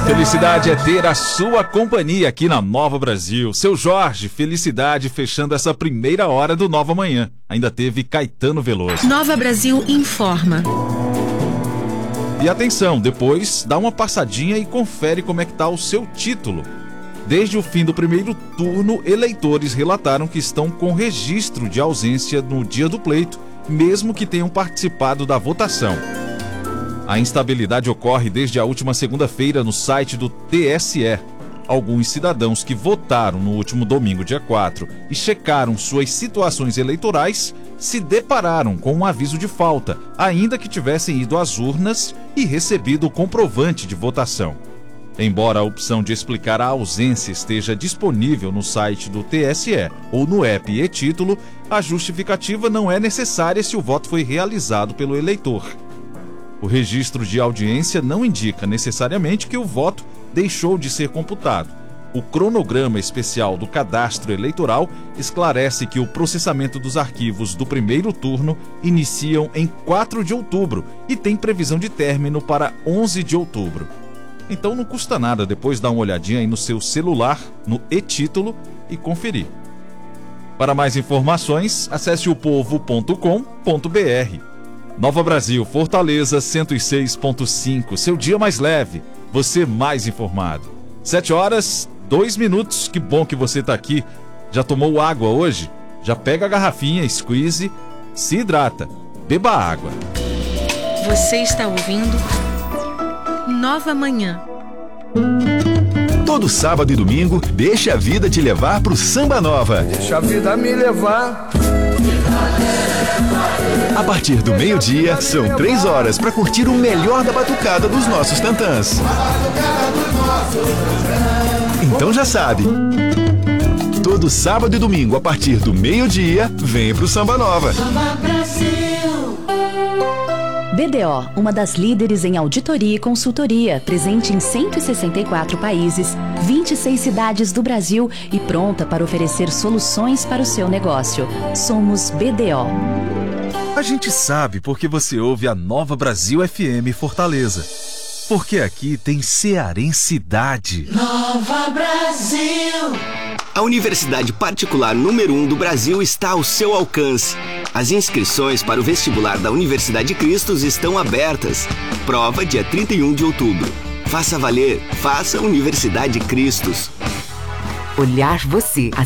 Felicidade é ter a sua companhia aqui na Nova Brasil. Seu Jorge, felicidade fechando essa primeira hora do Nova Manhã. Ainda teve Caetano Veloso. Nova Brasil informa. E atenção, depois dá uma passadinha e confere como é que tá o seu título. Desde o fim do primeiro turno, eleitores relataram que estão com registro de ausência no dia do pleito, mesmo que tenham participado da votação. A instabilidade ocorre desde a última segunda-feira no site do TSE. Alguns cidadãos que votaram no último domingo, dia 4, e checaram suas situações eleitorais, se depararam com um aviso de falta, ainda que tivessem ido às urnas e recebido o comprovante de votação. Embora a opção de explicar a ausência esteja disponível no site do TSE ou no app e-Título, a justificativa não é necessária se o voto foi realizado pelo eleitor. O registro de audiência não indica necessariamente que o voto deixou de ser computado. O cronograma especial do cadastro eleitoral esclarece que o processamento dos arquivos do primeiro turno iniciam em 4 de outubro e tem previsão de término para 11 de outubro. Então não custa nada depois dar uma olhadinha aí no seu celular, no e-Título e conferir. Para mais informações, acesse opovo.com.br. Nova Brasil, Fortaleza 106.5, seu dia mais leve, você mais informado. 7h02, que bom que você está aqui. Já tomou água hoje? Já pega a garrafinha, squeeze, se hidrata, beba água. Você está ouvindo Nova Manhã. Todo sábado e domingo, deixa a vida te levar pro Samba Nova. Deixa a vida me levar. A partir do meio-dia, são 3 horas para curtir o melhor da batucada dos nossos tantãs. Então já sabe, todo sábado e domingo, a partir do meio-dia, vem pro Samba Nova. BDO, uma das líderes em auditoria e consultoria, presente em 164 países, 26 cidades do Brasil e pronta para oferecer soluções para o seu negócio. Somos BDO. A gente sabe porque você ouve a Nova Brasil FM Fortaleza. Porque aqui tem cearensidade. Nova Brasil. A Universidade Particular número 1 do Brasil está ao seu alcance. As inscrições para o vestibular da Universidade Cristos estão abertas. Prova dia 31 de outubro. Faça valer, faça Universidade Cristos. Olhar você.